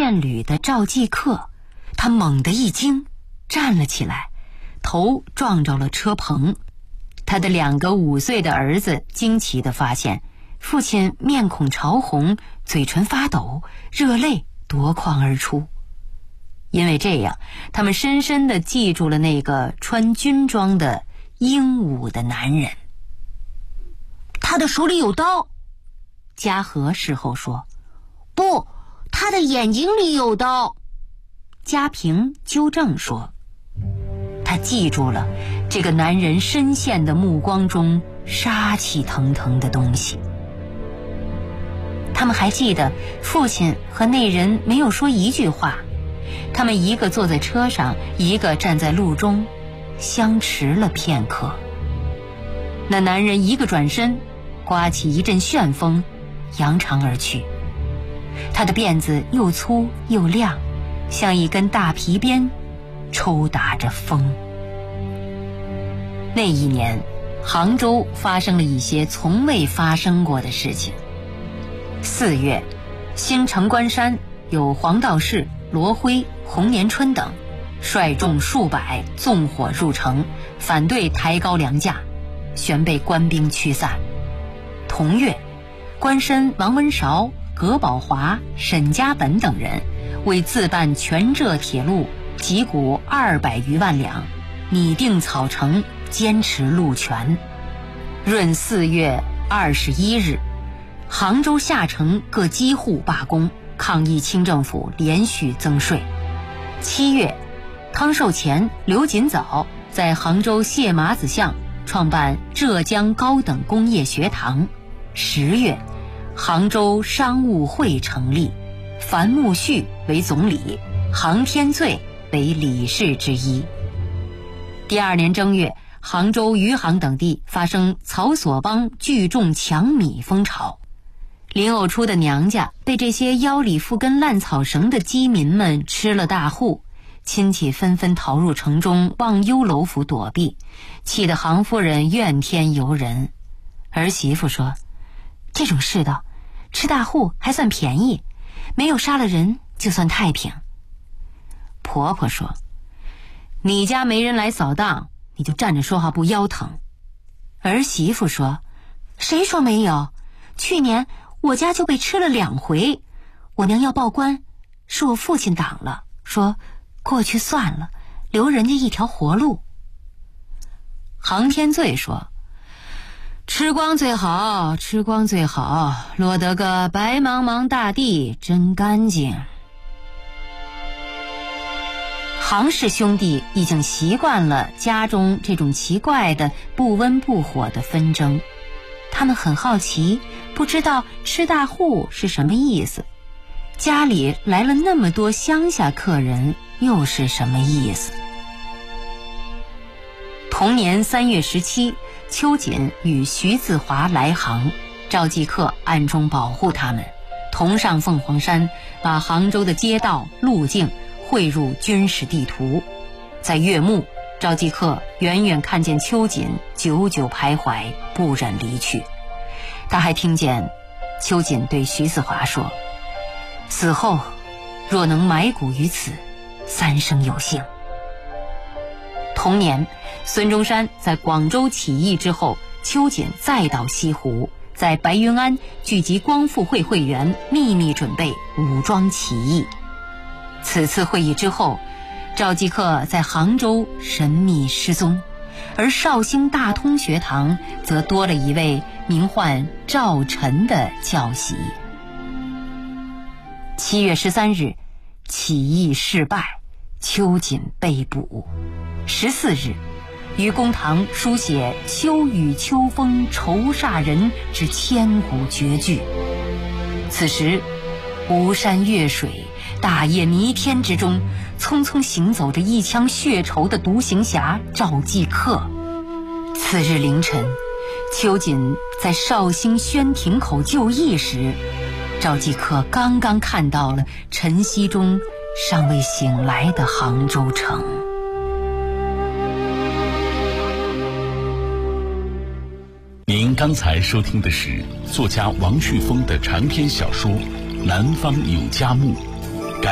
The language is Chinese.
面旅的赵继克，他猛地一惊，站了起来，头撞着了车棚。他的2个5岁的儿子惊奇地发现，父亲面孔潮红，嘴唇发抖，热泪夺眶而出。因为这样，他们深深地记住了那个穿军装的英武的男人。 他的手里有刀， 嘉禾事后说。 不，他的眼睛里有刀， 嘉平纠正说。他记住了这个男人深陷的目光中杀气腾腾的东西。他们还记得父亲和那人没有说一句话，他们一个坐在车上，一个站在路中，相持了片刻。那男人一个转身，刮起一阵旋风，扬长而去。他的辫子又粗又亮，像一根大皮鞭，抽打着风。那一年，杭州发生了一些从未发生过的事情。4月，新城关山有黄道士、罗辉、洪年春等率众数百纵火入城，反对抬高粮价，旋被官兵驱散。同月，关山王文韶、葛宝华、沈家本等人为自办全浙铁路集股200余万两，拟定草城，坚持路权。闰4月21日，杭州下城各机户罢工，抗议清政府连续增税。7月，汤寿乾、刘锦藻在杭州谢麻子巷创办浙江高等工业学堂。10月，杭州商务会成立，樊木旭为总理，杭天罪为理事之一。第2年正月，杭州余杭等地发生曹索邦聚众抢米风潮。林藕初的娘家被这些腰里附根烂草绳的饥民们吃了大户，亲戚纷纷逃入城中忘忧楼府躲避，气得杭夫人怨天尤人。儿媳妇说，这种世道，吃大户还算便宜，没有杀了人就算太平。婆婆说，你家没人来扫荡，你就站着说话不腰疼。儿媳妇说，谁说没有？去年我家就被吃了2回，我娘要报官，是我父亲挡了，说过去算了，留人家一条活路。杭天罪说，吃光最好，吃光最好，落得个白茫茫大地真干净。杭氏兄弟已经习惯了家中这种奇怪的不温不火的纷争，他们很好奇，不知道吃大户是什么意思，家里来了那么多乡下客人又是什么意思。同年3月17，秋瑾与徐自华来杭，赵继克暗中保护他们，同上凤凰山，把杭州的街道路径汇入军事地图。在月暮，赵继克远远看见秋瑾久久徘徊，不忍离去。他还听见秋瑾对徐自华说，死后若能埋骨于此，3生有幸。同年，孙中山在广州起义之后，秋瑾再到西湖，在白云庵聚集光复会会员，秘密准备武装起义。此次会议之后，赵继克在杭州神秘失踪，而绍兴大通学堂则多了一位名唤赵晨的教习。7月13日，起义失败，秋瑾被捕。14日，于公堂书写秋雨秋风愁煞人之千古绝句。此时巫山越水，大夜弥天之中，匆匆行走着一腔血仇的独行侠赵继克。次日凌晨，秋瑾在绍兴宣亭口就义时，赵继克刚刚看到了晨曦中尚未醒来的杭州城。 您刚才收听的是作家王旭峰的长篇小说《南方有佳木》。